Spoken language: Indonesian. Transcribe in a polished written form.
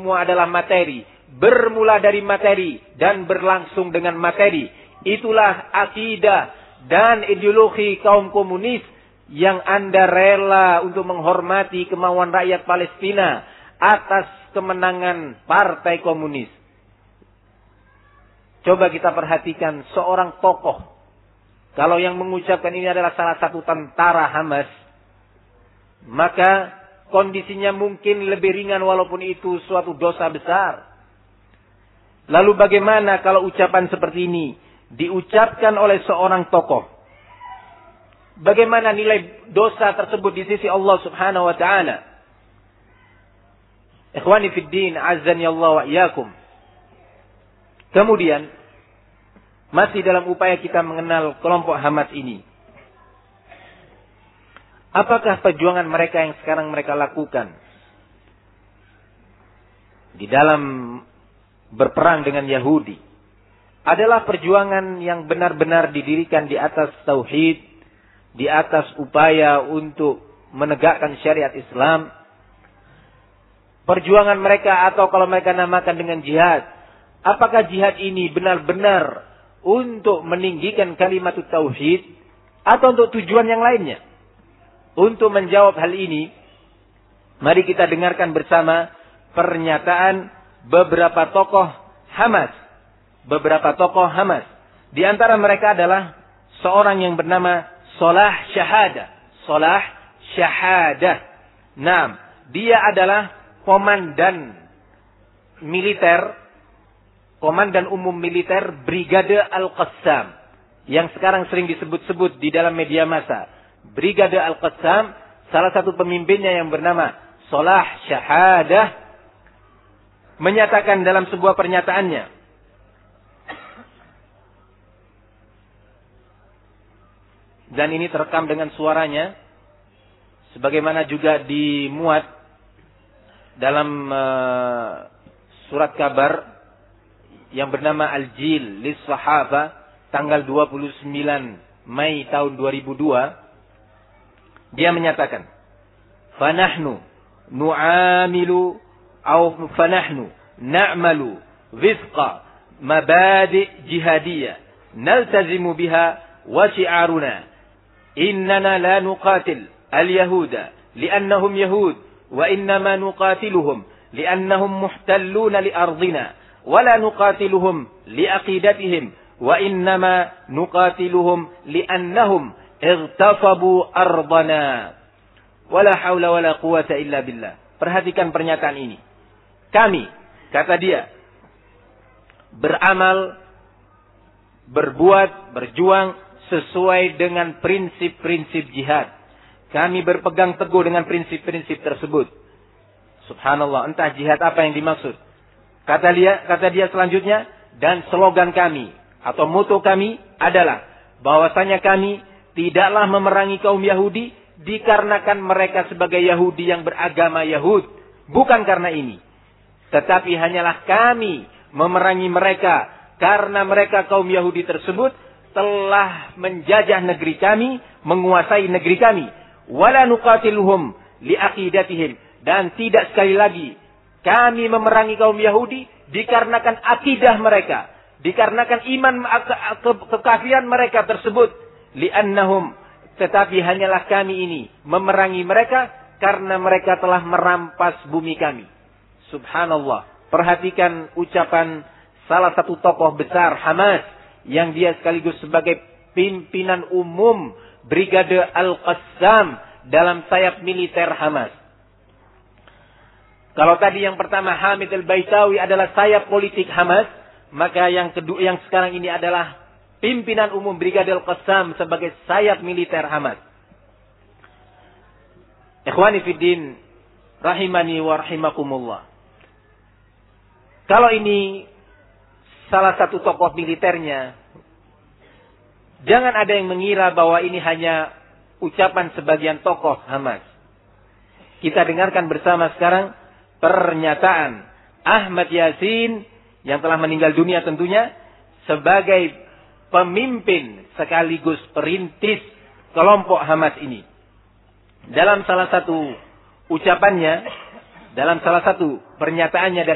semua adalah materi, bermula dari materi dan berlangsung dengan materi. Itulah akidah dan ideologi kaum komunis yang Anda rela untuk menghormati kemauan rakyat Palestina atas kemenangan partai komunis. Coba kita perhatikan seorang tokoh, kalau yang mengucapkan ini adalah salah satu tentara Hamas, maka kondisinya mungkin lebih ringan walaupun itu suatu dosa besar. Lalu bagaimana kalau ucapan seperti ini diucapkan oleh seorang tokoh? Bagaimana nilai dosa tersebut di sisi Allah Subhanahu wa taala? Ikhwani fid din, azzani Allah wa iyyakum. Kemudian masih dalam upaya kita mengenal kelompok Hamas ini. Apakah perjuangan mereka yang sekarang mereka lakukan di dalam berperang dengan Yahudi adalah perjuangan yang benar-benar didirikan di atas tauhid, di atas upaya untuk menegakkan syariat Islam? Perjuangan mereka, atau kalau mereka namakan dengan jihad, apakah jihad ini benar-benar untuk meninggikan kalimat tauhid atau untuk tujuan yang lainnya? Untuk menjawab hal ini, mari kita dengarkan bersama pernyataan beberapa tokoh Hamas. Beberapa tokoh Hamas. Di antara mereka adalah seorang yang bernama Salah Syahada. Salah Syahada. Nah, dia adalah komandan militer, komandan umum militer Brigade Al-Qassam, yang sekarang sering disebut-sebut di dalam media massa. Brigade Al-Qassam, salah satu pemimpinnya yang bernama Salah Syahada, menyatakan dalam sebuah pernyataannya, dan ini terekam dengan suaranya, sebagaimana juga dimuat dalam surat kabar yang bernama Al-Jil Lis Sahaba tanggal 29 Mei tahun 2002. Dia menyatakan, "Fanahnu nu'amilu au fanahnu na'malu wifqa mabadi' jihadiyah naltazimu biha wa syi'aruna innana la nuqatil al-yahuda li'annahum yahud wa innama nuqatiluhum li'annahum muhtalluna li ardina wa la nuqatiluhum li aqidatihim wa innama nuqatiluhum li'annahum irtafabu ardana wala haula wala quwata illa billah." Perhatikan pernyataan ini. Kami, kata dia, beramal, berbuat, berjuang sesuai dengan prinsip-prinsip jihad. Kami berpegang teguh dengan prinsip-prinsip tersebut. Subhanallah, entah jihad apa yang dimaksud. Kata dia selanjutnya, dan slogan kami atau moto kami adalah bahwasanya kami tidaklah memerangi kaum Yahudi dikarenakan mereka sebagai Yahudi yang beragama Yahud. Bukan karena ini. Tetapi hanyalah kami memerangi mereka karena mereka kaum Yahudi tersebut telah menjajah negeri kami, menguasai negeri kami. Wala nuqatiluhum liaqidatihim. Dan tidak sekali lagi kami memerangi kaum Yahudi dikarenakan akidah mereka, dikarenakan iman kekafiran mereka tersebut. Li'annahum, tetapi hanyalah kami ini memerangi mereka karena mereka telah merampas bumi kami. Subhanallah. Perhatikan ucapan salah satu tokoh besar Hamas yang dia sekaligus sebagai pimpinan umum Brigade Al-Qassam dalam sayap militer Hamas. Kalau tadi yang pertama Hamid Al-Baitawi adalah sayap politik Hamas, maka yang kedua, yang sekarang ini adalah pimpinan umum Brigade Al-Qassam sebagai sayap militer Hamas. Ikhwani fiddin, rahimani wa rahimakumullah. Kalau ini salah satu tokoh militernya, jangan ada yang mengira bahwa ini hanya ucapan sebagian tokoh Hamas. Kita dengarkan bersama sekarang pernyataan Ahmad Yasin yang telah meninggal dunia tentunya sebagai pemimpin sekaligus perintis kelompok Hamas ini. Dalam salah satu ucapannya, dalam salah satu pernyataannya